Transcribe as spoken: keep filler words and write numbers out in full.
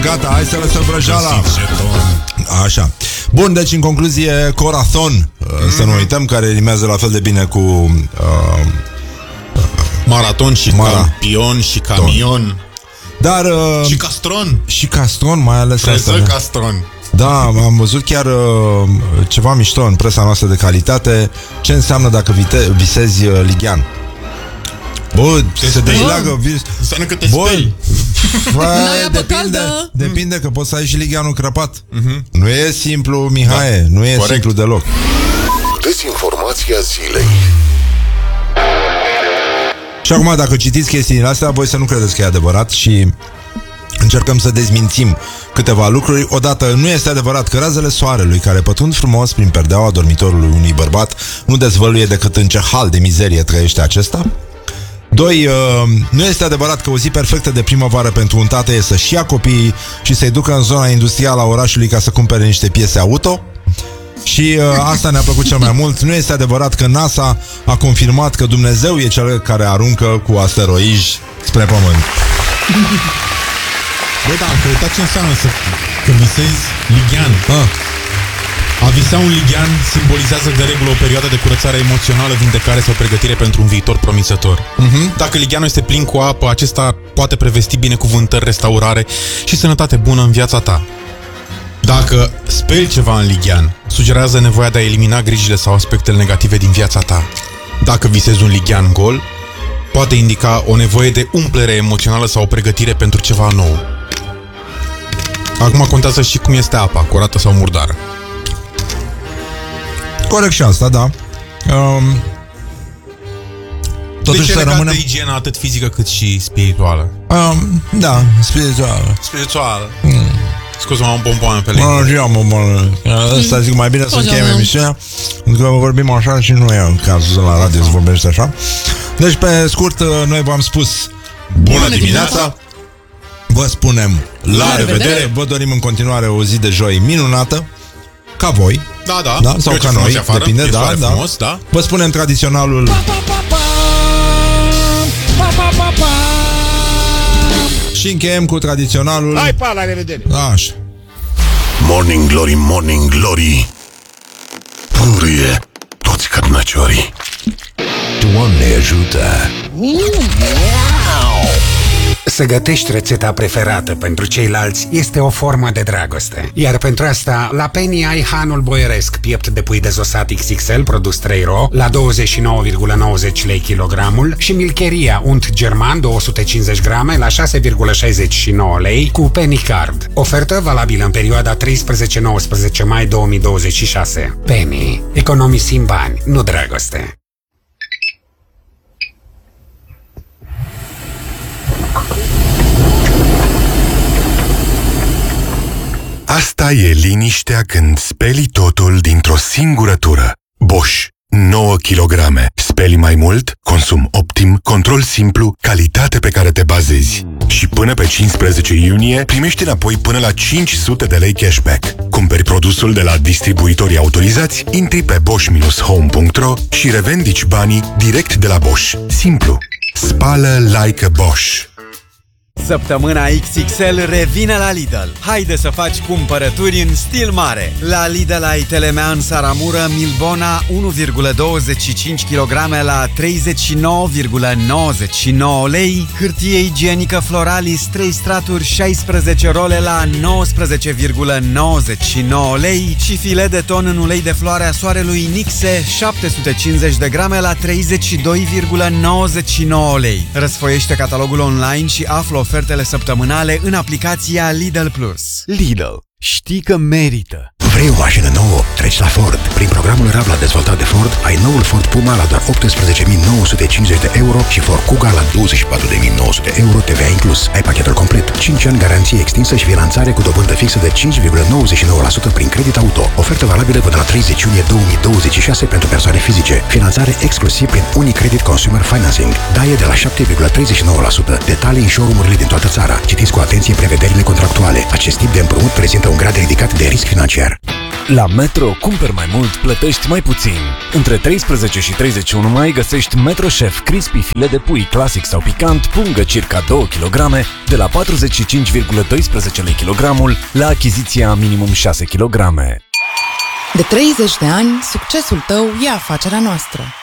gata, hai să lăsăm vrăjeala. Așa. Bun, deci în concluzie, Corazon, mm-hmm. să nu uităm, care rimează la fel de bine cu uh, maraton și Mara... campion și camion. Dar uh, și castron. Și castron, mai ales asta. Castron. Da, am văzut chiar uh, ceva mișto în presa noastră de calitate. Ce înseamnă dacă vite- visezi uh, lighean. Bă, te se dezleagă vis... Înseamnă că te speli. Bă, depinde, depinde că poți să ai și ligheanul crăpat. uh-huh. Nu e simplu, Mihai, da. Nu e Corect. simplu deloc. Dezinformația zilei. Și acum, dacă citiți chestiile astea, voi să nu credeți că e adevărat și încercăm să dezmințim câteva lucruri. Odată, nu este adevărat că razele soarelui care pătrund frumos prin perdeaua dormitorului unui bărbat nu dezvăluie decât în ce hal de mizerie trăiește acesta. Doi, uh, nu este adevărat că o zi perfectă de primăvară pentru un tată e să-și ia copiii și să-i ducă în zona industrială a orașului ca să cumpere niște piese auto. Și uh, asta ne-a plăcut cel mai mult. Nu este adevărat că NASA a confirmat că Dumnezeu e cel care aruncă cu asteroizi spre Pământ. Băi, da, am căutat ce înseamnă să că visezi lighean. ah. A visa un lighean simbolizează de regulă o perioadă de curățare emoțională, vindecare sau pregătire pentru un viitor promițător. uh-huh. Dacă ligheanul este plin cu apă, acesta poate prevesti binecuvântări, restaurare și sănătate bună în viața ta. Dacă speli ceva în lighean, sugerează nevoia de a elimina grijile sau aspectele negative din viața ta. Dacă visezi un lighean gol, poate indica o nevoie de umplere emoțională sau o pregătire pentru ceva nou. Acum contează și cum este apa, curată sau murdară. Corect și asta, da. Um, totuși deci e legat rămânem... de igiena atât fizică cât și spirituală. Um, da, spirituală. Spirituală. Mm. Scuze-mă, am pompoane pe lângă. Nu, eu am pompoane. Asta zic, mai bine să încheiem emisiunea, pentru că vorbim așa și nu e cazul la radio să vorbește așa. Deci, pe scurt, noi v-am spus bună, bună dimineața. dimineața. Vă spunem la, la revedere. revedere. Vă dorim în continuare o zi de joi minunată. Ca voi. Da, da. da? Sau ca noi, afară, depinde, da, da. Frumos, da. Vă spunem tradiționalul pa, pa, pa, pa. Pa, pa, pa, pa. Și încheiem cu tradiționalul hai, pa, la revedere. Așa. Morning Glory, Morning Glory, purie toți cărnăciorii. Doamne ajută. Să gătești rețeta preferată pentru ceilalți este o formă de dragoste. Iar pentru asta, la Penny ai hanul boieresc, piept de pui dezosat X X L, produs trei ro, la douăzeci și nouă virgulă nouăzeci lei kilogramul, și milcheria unt german două sute cincizeci grame la șase virgulă șaizeci și nouă lei cu Penny Card. Ofertă valabilă în perioada treisprezece nouăsprezece mai două mii douăzeci și șase. Penny. Economisim bani, nu dragoste. Asta e liniștea când speli totul dintr-o singură tură. Bosch. nouă kilograme. Speli mai mult, consum optim, control simplu, calitate pe care te bazezi. Și până pe cincisprezece iunie primești înapoi până la cinci sute de lei cashback. Cumperi produsul de la distribuitorii autorizați, intri pe bosch dash home punct ro și revendici banii direct de la Bosch. Simplu. Spală like a Bosch. Săptămâna X X L revine la Lidl. Haide să faci cumpărături în stil mare. La Lidl ai Telemean Saramură Milbona unu virgulă douăzeci și cinci kilograme la treizeci și nouă virgulă nouăzeci și nouă lei, hârtie igienică Floralis trei straturi șaisprezece role la nouăsprezece virgulă nouăzeci și nouă lei și filet de ton în ulei de floare a soarelui Nixe șapte sute cincizeci de grame la treizeci și doi virgulă nouăzeci și nouă lei. Răsfoiește catalogul online și află ofertele săptămânale în aplicația Lidl Plus. Lidl. Știi că merită. Vrei o mașină nouă? Treci la Ford. Prin programul Rabla dezvoltat de Ford, ai noul Ford Puma la doar optsprezece mii nouă sute cincizeci de euro și Ford Kuga la douăzeci și patru de mii nouă sute euro T V A inclus. Ai pachetul complet, cinci ani garanție extinsă și finanțare cu dobândă fixă de cinci virgulă nouăzeci și nouă la sută prin credit auto. Ofertă valabilă până la treizeci iunie două mii douăzeci și șase pentru persoane fizice. Finanțare exclusiv prin Unicredit Consumer Financing. Daie de la șapte virgulă treizeci și nouă la sută. Detalii în showroom-urile din toată țara. Citiți cu atenție prevederile contractuale. Acest tip de împrumut prezintă un grad ridicat de risc financiar. La Metro, cumperi mai mult, plătești mai puțin. Între treisprezece și treizeci și unu mai găsești Metro Chef Crispy filet de pui clasic sau picant, pungă circa două kilograme, de la patruzeci și cinci virgulă doisprezece lei kilogramul, la achiziția minimum șase kilograme. De treizeci de ani, succesul tău e afacerea noastră.